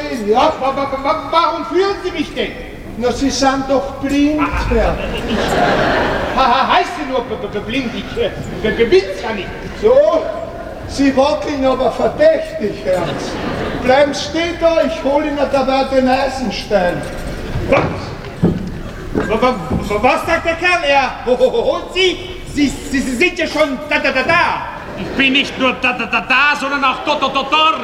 sehen, ja? Warum führen Sie mich denn? Na, Sie sind doch blind, Herr. Heißt Sie nur blind? Ich bin's ja nicht. So, Sie wackeln aber verdächtig, Herr. Bleiben stehen da, ich hol Ihnen dabei den Eisenstein. Was sagt der Kerl? Er holt Sie? Sie sind ja schon da. Ich bin nicht nur da, sondern auch dort.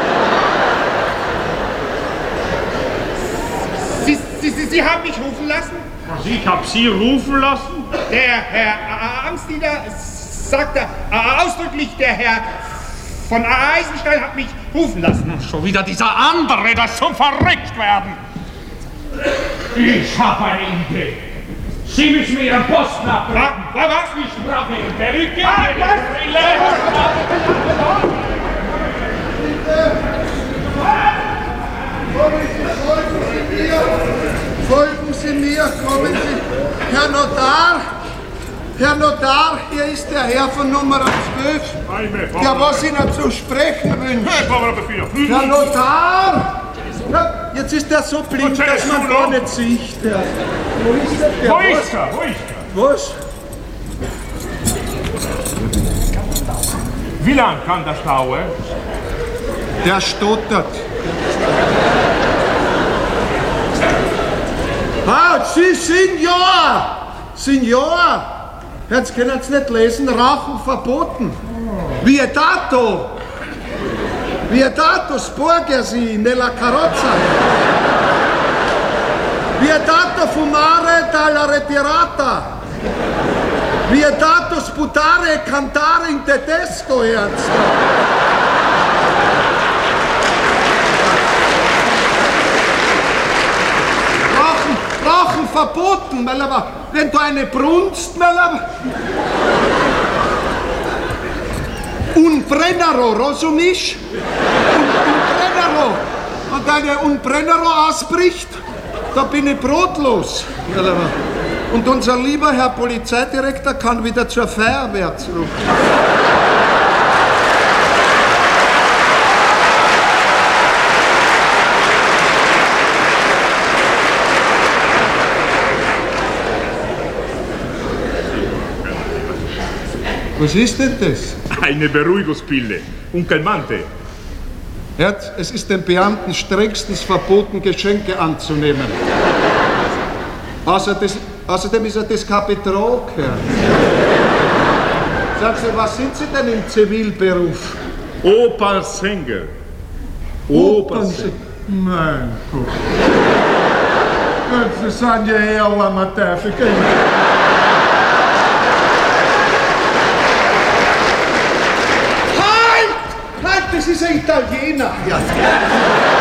Sie haben mich rufen lassen? Ich hab Sie rufen lassen? Der Herr Amtsdiener sagte ausdrücklich, der Herr von Eisenstein hat mich rufen lassen. Schon wieder dieser andere, das zum verrückt werden. Ich hab eine Idee. Sie müssen mir Ihren Posten abbringen. Was? Ich brauche Ihre Perücke, Folgen Sie mir, kommen Sie. Herr Notar, hier ist der Herr von Nummer 12, der was Ihnen zu sprechen wünscht. Herr Notar! Ja, jetzt ist er so blind, dass man gar nicht sieht. Wo ist der? Wo ist er? Was? Wie lang kann das dauern? Der stottert. Sie, Signor! Jetzt können Sie nicht lesen, Rauchen verboten. Vietato, sporgersi nella carrozza. Vietato fumare dalla retirata. Vietato sputare e cantare in tedesco, Herz. Rauchen verboten, weil aber, wenn du eine brunst, weil aber... Un brennero, rosumisch? Un brennero. Und eine Un brennero ausbricht, da bin ich brotlos. Und unser lieber Herr Polizeidirektor kann wieder zur Feuerwehr zurück. Was ist denn das? Eine Beruhigungspille. Un calmante. Herz, es ist den Beamten strengstens verboten, Geschenke anzunehmen. Außerdem ist er das kein Betrug, Herr. Sagen Sie, was sind Sie denn im Zivilberuf? Opernsänger. Opernsänger. Mein Gott. Sie sind ja eher Amateur. Das ist ein Italiener. Ja.